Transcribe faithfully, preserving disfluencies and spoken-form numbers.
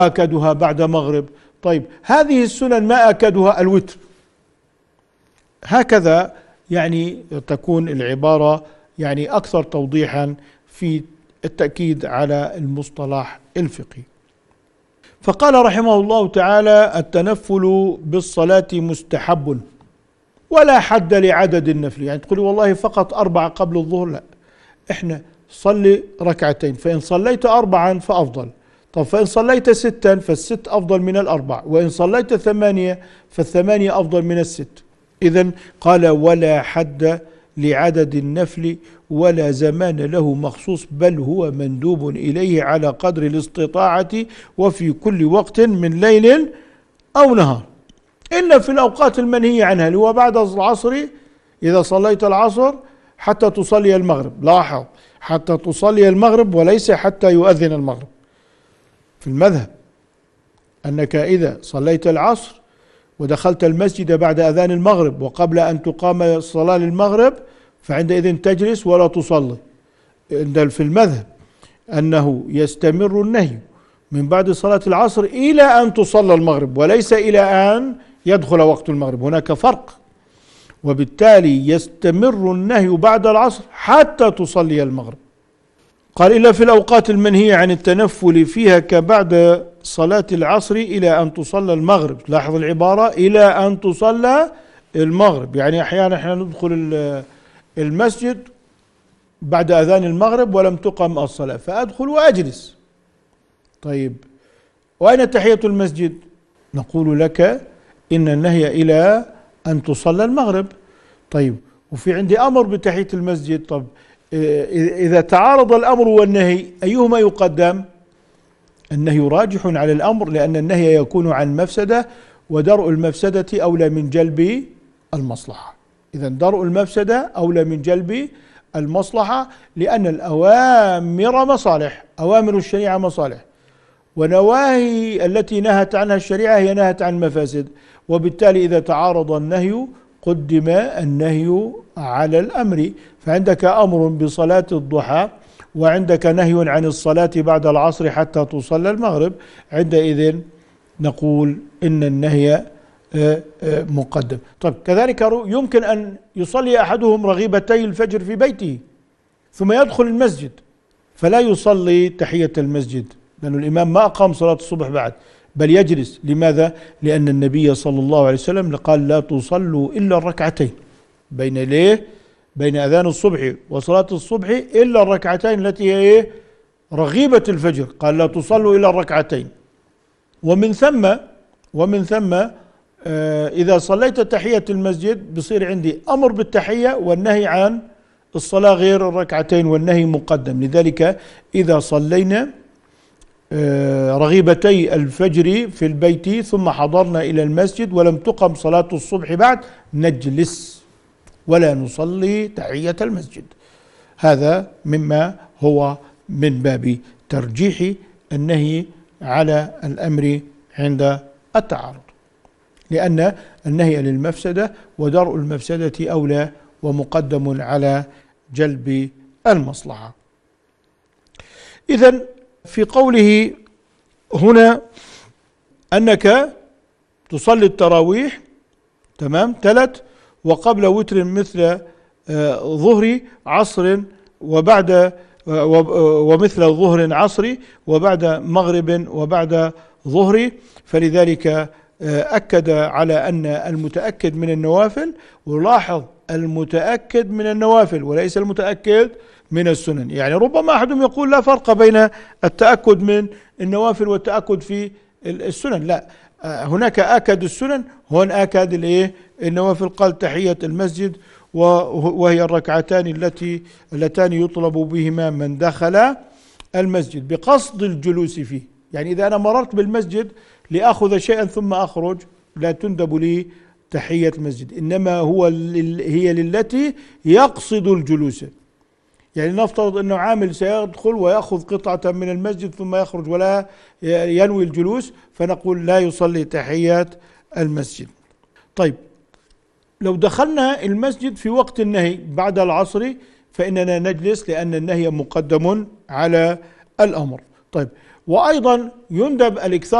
آكدها بعد مغرب. طيب هذه السنن ما آكدها الوتر. هكذا يعني تكون العبارة يعني أكثر توضيحا في التأكيد على المصطلح الفقهي. فقال رحمه الله تعالى: التنفل بالصلاة مستحب ولا حد لعدد النفل. يعني تقولي والله فقط أربعة قبل الظهر، لا، إحنا صلي ركعتين، فإن صليت أربعا فأفضل. طب فإن صليت ستا فالست أفضل من الأربع، وإن صليت ثمانية فالثمانية أفضل من الست. إذن قال: ولا حد لعدد النفل ولا زمان له مخصوص، بل هو مندوب إليه على قدر الاستطاعة وفي كل وقت من ليل أو نهار، إلا في الأوقات المنهية عنها اللي هو بعد العصر. إذا صليت العصر حتى تصلي المغرب، لاحظ، حتى تصلي المغرب وليس حتى يؤذن المغرب. في المذهب أنك إذا صليت العصر ودخلت المسجد بعد أذان المغرب وقبل أن تقام الصلاة للمغرب فعندئذ تجلس ولا تصلي. في المذهب أنه يستمر النهي من بعد صلاة العصر إلى أن تصلى المغرب وليس إلى أن يدخل وقت المغرب، هناك فرق. وبالتالي يستمر النهي بعد العصر حتى تصلي المغرب. قال: إلا في الأوقات المنهية عن التنفل فيها كبعد صلاة العصر إلى أن تصلى المغرب. لاحظ العبارة: إلى أن تصلى المغرب. يعني أحيانا احنا ندخل المسجد بعد أذان المغرب ولم تقم الصلاة، فأدخل وأجلس. طيب وأين تحية المسجد؟ نقول لك إن النهي إلى أن تصلى المغرب. طيب وفي عندي أمر بتحية المسجد. طب إذا تعارض الأمر والنهي أيهما يقدم؟ النهي راجح على الأمر، لأن النهي يكون عن مفسدة، ودرء المفسدة أولى من جلب المصلحة. إذا درء المفسدة أولى من جلب المصلحة، لأن الأوامر مصالح، أوامر الشريعة مصالح، ونواهي التي نهت عنها الشريعة هي نهت عن مفاسد. وبالتالي إذا تعارض النهي قدم النهي على الأمر. فعندك أمر بصلاة الضحى وعندك نهي عن الصلاة بعد العصر حتى تصلى المغرب، عندئذ نقول إن النهي مقدم. طيب كذلك يمكن أن يصلي أحدهم رغيبتي الفجر في بيته ثم يدخل المسجد فلا يصلي تحية المسجد، لأن الإمام ما أقام صلاة الصبح بعد، بل يجلس. لماذا؟ لأن النبي صلى الله عليه وسلم قال: لا تصلوا إلا الركعتين بين ليه بين أذان الصبح وصلاة الصبح إلا الركعتين التي هي رغيبة الفجر، قال: لا تصلوا إلا الركعتين. ومن ثم ومن ثم آه إذا صليت تحية المسجد بصير عندي أمر بالتحية والنهي عن الصلاة غير الركعتين، والنهي مقدم. لذلك إذا صلينا آه رغيبتي الفجر في البيت ثم حضرنا إلى المسجد ولم تقم صلاة الصبح بعد، نجلس ولا نصلي تحية المسجد. هذا مما هو من باب ترجيح النهي على الأمر عند التعارض، لأن النهي للمفسدة ودرء المفسدة أولى ومقدم على جلب المصلحة. إذن في قوله هنا أنك تصلي التراويح تمام ثلاث، وقبل وتر مثل ظهر عصر وبعد ومثل ظهر عصري وبعد مغرب وبعد ظهر. فلذلك أكد على أن المتأكد من النوافل، ولاحظ المتأكد من النوافل وليس المتأكد من السنن. يعني ربما أحدهم يقول لا فرق بين التأكد من النوافل والتأكد في السنن، لا، هناك آكد السنن، هون آكد الايه النوافل. قال: تحية المسجد وهي الركعتان التي اللتان يطلب بهما من دخل المسجد بقصد الجلوس فيه. يعني إذا أنا مررت بالمسجد لأخذ شيئا ثم أخرج لا تندب لي تحية المسجد، إنما هو هي للتي يقصد الجلوس. يعني نفترض أنه عامل سيدخل ويأخذ قطعة من المسجد ثم يخرج ولا ينوي الجلوس، فنقول لا يصلي تحيات المسجد. طيب لو دخلنا المسجد في وقت النهي بعد العصر فإننا نجلس، لأن النهي مقدم على الأمر. طيب وأيضا يندب الإكثار